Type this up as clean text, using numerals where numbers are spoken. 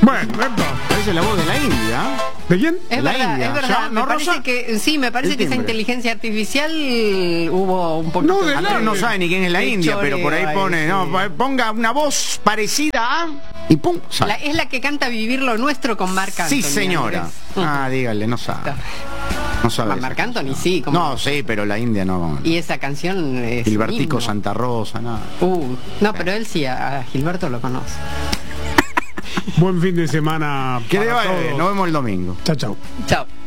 Bueno, Parece la voz de la India. ¿de quién? Es La verdad, India. es verdad. ¿Ya? ¿No, Me parece Rosa? que sí, me parece El que esa timbre. inteligencia artificial hubo un poquito. No, de de- la- No sabe ni quién es la de India, pero por ahí choreo pone, no, sí. ponga una voz parecida a y pum, sale. Es la que canta Vivir lo Nuestro con Marc Anthony. Sí, señora. Andrés. Ah, dígale, no sabe. No sabe. esa Marc canción. Anthony sí, como- No, sí, pero la India no. Y esa canción es Gilbertico himno. Santa Rosa, nada. No, pero él sí, a Gilberto lo conoce. Buen fin de semana. Que le para vaya bien, todos. nos vemos el domingo. Chao, chao. Chao.